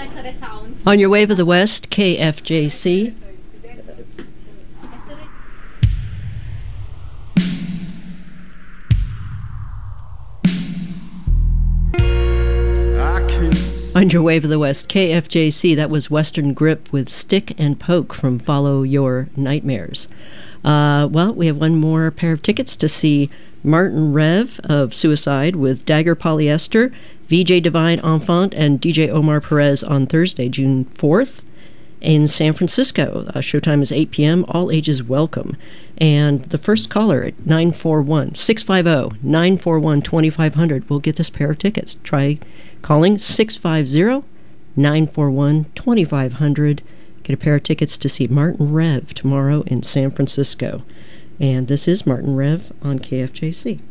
On your wave of the West, KFJC. On your wave of the West, KFJC, that was Western Grip with Stick and Poke from Follow Your Nightmares. Well, we have one more pair of tickets to see Martin Rev of Suicide with Dagger Polyester, VJ Divine Enfant, and DJ Omar Perez on Thursday, June 4th in San Francisco. Showtime is 8 p.m. All ages welcome. And the first caller at 650-941-2500 will get this pair of tickets. Try calling 650-941-2500. Get a pair of tickets to see Martin Rev tomorrow in San Francisco. And this is Martin Rev on KFJC.